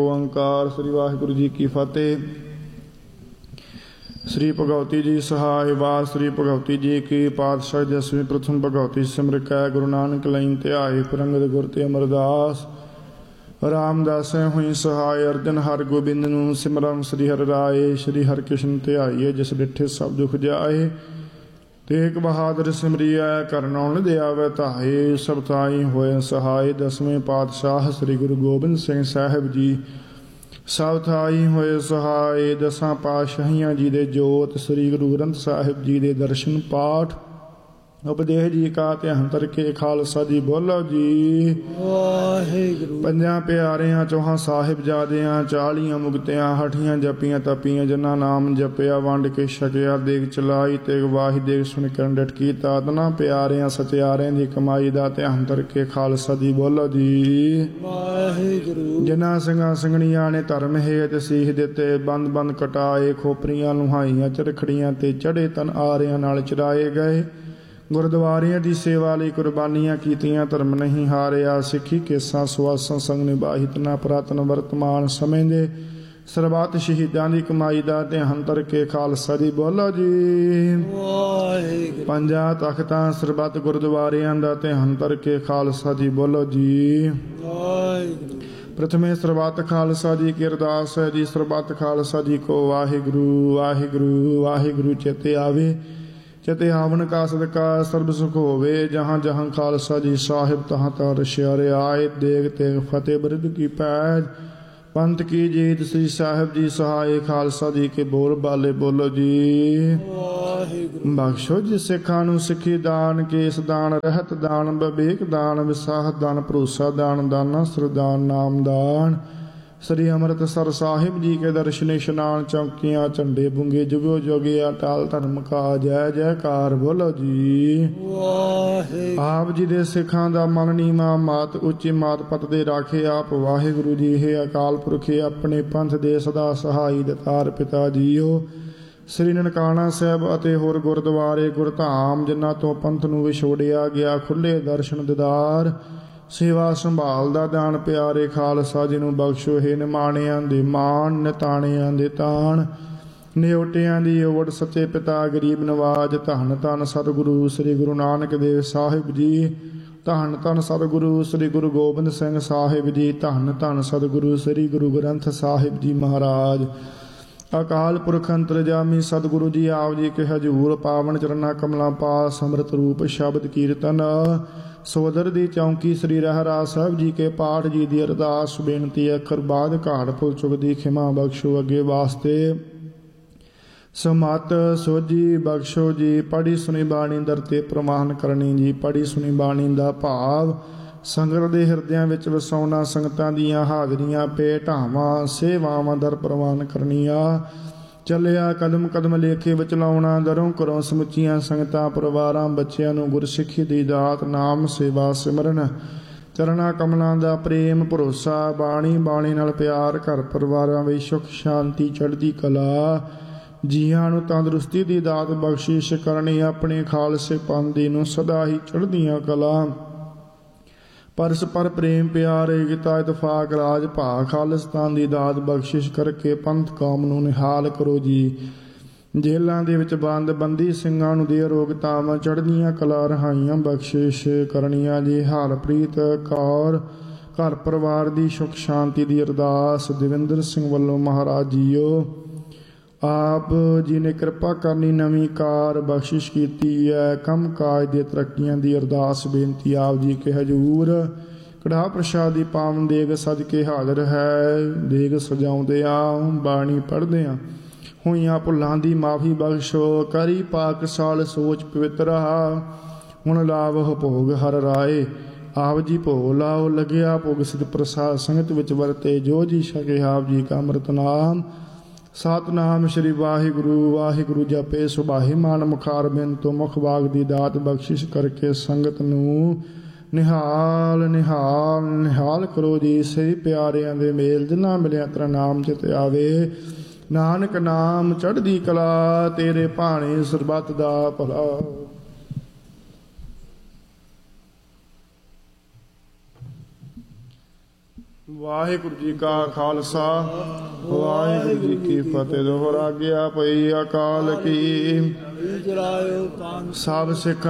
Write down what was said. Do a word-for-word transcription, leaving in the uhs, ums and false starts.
ਓੰਕਾਰ ਸ੍ਰੀ ਵਾਹਿਗੁਰੂ ਜੀ ਕੀ ਫਤਿਹ। श्री भगवती जी सहाय वार श्री भगवती जी की पातशाह दसवीं प्रथम भगवती सिमर कै गुरु नानक लईन ध्याए पुरंगद गुर ते अमरदास रामदास हुई सहाय अर्जन हर गोबिंद नूं सिमरन श्री हर राय श्री हर कृष्ण ध्याइए जिस डिठे सब दुख जाए तेग बहादुर सिमरिया करनौन दियावे ताहे सब ताई होए सहाय। दसवें पातशाह श्री गुरु गोबिंद सिंह साहिब जी सब थाई होए सहाय। दसां पातशाहियां जी दे जोत श्री गुरु ग्रंथ साहिब जी दे दर्शन पाठ उपदेश जी का ध्यान करके खालसा जी बोलो जी वाहिगुरू। पंजां प्यारियां चौहां साहिबजादियां चालियां मुक्तियां हठियां जपियां तपियां जिन्हां नाम जपिया वंड के छकिया देग चलाई तेग वाहि देग सुन कर डटकी तातना प्यारियां सत्यारियां दी कमाई दा ध्यान करके खालसा जी बोलो जी वाहिगुरू। जिन्हां ਸਿੰਘਾਂ ਸਿੰਘਣੀਆਂ ने धर्म हेत सीख दिते बंद बंद कटाए खोपरियां लुहाइयां चरखड़ियां ते चढ़े तन आरियां नाल चराए गए गुरुद्वारियां दी सेवा लई कुर्बानियां कीतियां धर्म नहीं हारिया सिੱਖੀ ਕੇਸਾਂ ਸੁਆਸਾਂ ਸੰਗ ਨਿਭਾਈ तना ਪੁਰਾਤਨ ਵਰਤਮਾਨ ਸਮੇਂ ਦੇ ਸਰਬੱਤ ਸ਼ਹੀਦਾਂ ਦੀ ਕਮਾਈ ਦਾ ਧਿਆਨ ਕਰਕੇ ਖਾਲਸਾ ਜੀ ਬੋਲੋ ਜੀ ਵਾਹਿਗੁਰੂ। ਪੰਜਾਂ ਤਖਤਾਂ ਸਰਬੱਤ ਗੁਰਦੁਆਰਿਆਂ ਦਾ ਧਿਆਨ ਕਰਕੇ ਖਾਲਸਾ ਜੀ ਬੋਲੋ ਜੀ ਵਾਹਿਗੁਰੂ। प्रथमे सरबत खालसा जी की अरदास है जी सरबत खालसा जी को वाहिगुरू वाहिगुरू वाहिगुरू चेते आवे चेते आवन का सदका सर्ब सुख होवे जहाँ जहाँ खालसा जी साहिब तहाँ तहाँ रशियारे आए देग तेग फतेह बिरद की पैज पंथ की जीत श्री साहिब जी सहाय खालसा जी के बोल बाले बोलो जी बख्शो जी सिखां नूं सिखी दान केस दान रहत दान विवेक दान विसाह दान भरोसा दान दाना सरदान नाम दान श्री अमृतसर साहिब जी के दर्शन इशनान चौकियां झंडे बुंगे जुगो जोगिया टाल धर्म का जय जयकार बोलो जी आप जी दे सिखां दा मन नीवा मात उच्ची मात पत दे राखे आप वाहिगुरू जी हे अकाल पुरखे अपने पंथ दे सदा सहाई दतार पिता जीओ श्री ननकाना साहब ਅਤੇ ਹੋਰ ਗੁਰਦੁਆਰੇ ਗੁਰਧਾਮ ਜਿਨ੍ਹਾਂ ਤੋਂ ਪੰਥ ਨੂੰ ਵਿਛੋੜਿਆ ਗਿਆ ਖੁੱਲੇ ਦਰਸ਼ਨ ਦਿਦਾਰ सेवा संभाल दा दान प्यारे खालसा जी नूं बख्शो हे निमाणियां दे मान निताणियां दे ताण निओटियां दी ओवड़ सच्चे पिता गरीब नवाज धन धन सतगुरु श्री गुरु नानक देव साहिब जी धन धन सतगुरु श्री गुरु गोबिंद सिंह साहिब जी धन धन सतगुरु श्री गुरु ग्रंथ साहिब जी महाराज अकाल पुरख अंतरजामी सतगुरु जी आप जी के हजूर पावन चरना कमला पास अमृत रूप शब्द कीर्तन सोदर दी चौंकी श्री रहराज साहब जी के पाठ जी दी अरदास बेनती अखर बाद घाट भुल चुक दी खिमा बख्शो अगे वास्ते समत सोजी बख्शो जी पढ़ी सुनी बाणी दरते प्रमाण करनी जी पढ़ी सुनी बाणी दा भाव संगत दे हिरदियां विच वसाउणा संगतां दीयां हाजरियां भेटावां सेवावां दर प्रवान करनिया ਚੱਲਿਆ ਕਦਮ ਕਦਮ ਲੇਖੇ ਵਿੱਚ ਲਾਉਣਾ ਦਰੋਂ ਘਰੋਂ ਸਮੁੱਚੀਆਂ ਸੰਗਤਾਂ ਪਰਿਵਾਰਾਂ ਬੱਚਿਆਂ ਨੂੰ ਗੁਰਸਿੱਖੀ ਦੀ ਦਾਤ ਨਾਮ ਸੇਵਾ ਸਿਮਰਨ ਚਰਨਾਂ ਕਮਲਾਂ ਦਾ ਪ੍ਰੇਮ ਭਰੋਸਾ ਬਾਣੀ ਬਾਣੀ ਨਾਲ ਪਿਆਰ ਘਰ ਪਰਿਵਾਰਾਂ ਵਿੱਚ ਸੁਖ ਸ਼ਾਂਤੀ ਚੜ੍ਹਦੀ ਕਲਾ ਜੀਆਂ ਨੂੰ ਤੰਦਰੁਸਤੀ ਦੀ ਦਾਤ ਬਖਸ਼ਿਸ਼ ਕਰਨੀ ਆਪਣੇ ਖਾਲਸੇ ਪੰਥ ਦੀ ਨੂੰ ਸਦਾ ਹੀ ਚੜ੍ਹਦੀਆਂ ਕਲਾ परस्पर प्रेम प्यार एकता इतफाक राज भा खालिस्तान दी दात बख्शिश करके पंथ कौम नूं निहाल करो जी। जेलां दे विच बंद बंदी ਸਿੰਘਾਂ ਨੂੰ ਦੇ ਅਰੋਗਤਾਵਾਂ ਚੜ੍ਹਦੀਆਂ ਕਲਾ ਰਹਾਈਆਂ ਬਖਸ਼ਿਸ਼ ਕਰਨੀਆਂ ਜੀ। ਹਾਲਪ੍ਰੀਤ ਕੌਰ ਘਰ ਪਰਿਵਾਰ ਦੀ ਸੁਖ ਸ਼ਾਂਤੀ ਦੀ ਅਰਦਾਸ ਦਵਿੰਦਰ ਸਿੰਘ ਵੱਲੋਂ ਮਹਾਰਾਜ ਜੀਓ आप जी ने कृपा करनी नवीं कार बख्शिश की है कम काज दे तरक्कियां दी अरदास बेनती आप जी के हजूर कड़ा प्रसाद दी पावन देग सज के हाजिर है देग सजाउंदियां बाणी पढ़दियां होइयां भुल्लां दी माफ़ी बख्शो करी पाक साल सोच पवित्र हुण लाभ भोग हर राए आप जी भोग लाओ लग्या भोग सिद्ध प्रसाद संगत विच वरते जो जी छके आप जी का अमृत नाम सतनाम श्री वाहिगुरू वाहिगुरू जपे सुबाही मान मुखार बिन तो मुख बाग दी दात बख्शिश करके संगत नूं निहाल निहाल निहाल करो जी। सही प्यारियां दे मेल जिन्हां मिलिया तेरा नाम चित आवे नानक नाम चढ़दी कला तेरे भाणे सरबत दा भला। ਵਾਹਿਗੁਰੂ ਜੀ ਕਾ ਖਾਲਸਾ ਵਾਹਿਗੁਰੂ ਜੀ ਕੀ ਫਤਿਹ। ਦੋਹਰਾ ਗਿਆ ਪਈ ਅਕਾਲ ਕੀ। ਸਭ ਸਿੱਖ